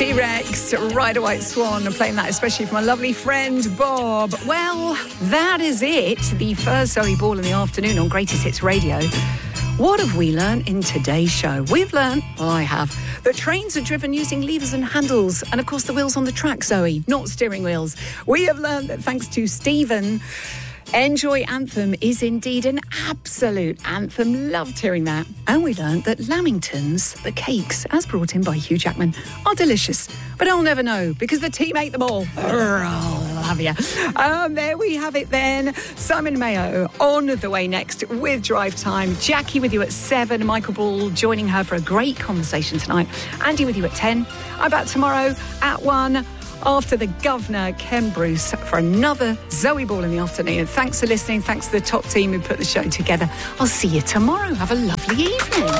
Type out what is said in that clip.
T-Rex, Ride a White Swan, playing that especially for my lovely friend Bob. Well, that is it. The first Zoe Ball in the afternoon on Greatest Hits Radio. What have we learned in today's show? We've learned, well, I have, that trains are driven using levers and handles, and of course the wheels on the track, Zoe, not steering wheels. We have learned that thanks to Stephen, Enjoy Anthem is indeed an absolute anthem. Loved hearing that. And we learned that Lamingtons, the cakes, as brought in by Hugh Jackman, are delicious. But I'll never know, because the team ate them all. I'll have you. There we have it then. Simon Mayo on the way next with Drive Time. Jackie with you at 7. Michael Ball joining her for a great conversation tonight. Andy with you at 10. I'm back tomorrow at 1. After the Governor, Ken Bruce, for another Zoe Ball in the afternoon. Thanks for listening. Thanks to the top team who put the show together. I'll see you tomorrow. Have a lovely evening.